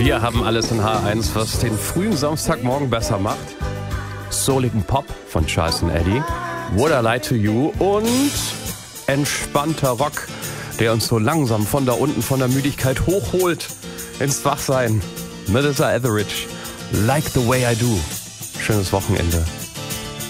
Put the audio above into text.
Wir haben alles in H1, was den frühen Samstagmorgen besser macht. Souligen Pop von Charles & Eddie, Would I Lie to You und entspannter Rock, der uns so langsam von da unten von der Müdigkeit hochholt ins Wachsein. Melissa Etheridge, Like the Way I Do. Schönes Wochenende.